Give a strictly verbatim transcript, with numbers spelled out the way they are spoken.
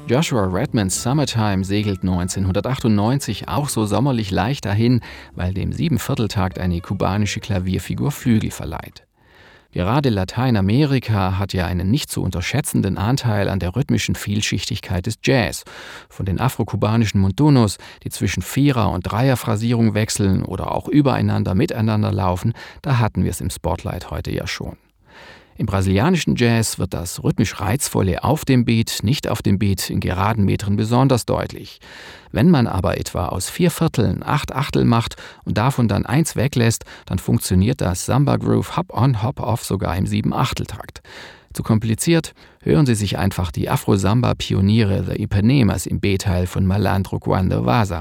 Joshua Redmans Summertime segelt neunzehnhundertachtundneunzig auch so sommerlich leicht dahin, weil dem Siebenvierteltakt eine kubanische Klavierfigur Flügel verleiht. Gerade Lateinamerika hat ja einen nicht zu unterschätzenden Anteil an der rhythmischen Vielschichtigkeit des Jazz. Von den afrokubanischen Montunos, die zwischen Vierer- und Dreierphrasierung wechseln oder auch übereinander miteinander laufen, da hatten wir es im Spotlight heute ja schon. Im brasilianischen Jazz wird das rhythmisch Reizvolle auf dem Beat, nicht auf dem Beat in geraden Metern besonders deutlich. Wenn man aber etwa aus vier Vierteln acht Achtel macht und davon dann eins weglässt, dann funktioniert das Samba-Groove Hop-on, Hop-off sogar im Sieben-Achtel-Takt. Zu kompliziert? Hören Sie sich einfach die Afro-Samba-Pioniere The Ipanemas im B-Teil von Malandro Quando Vaza